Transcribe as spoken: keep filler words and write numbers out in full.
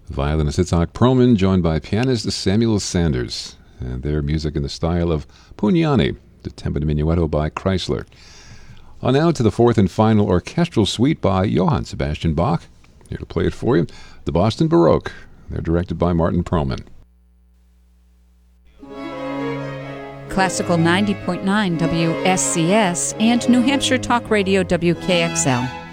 Violinist Itzhak Perlman, joined by pianist Samuel Sanders, and their music in the style of Pugnani, the Tempest Minuetto by Chrysler. On now to the fourth and final orchestral suite by Johann Sebastian Bach. Here to play it for you, the Boston Baroque. They're directed by Martin Perlman. Classical ninety point nine W S C S and New Hampshire Talk Radio W K X L.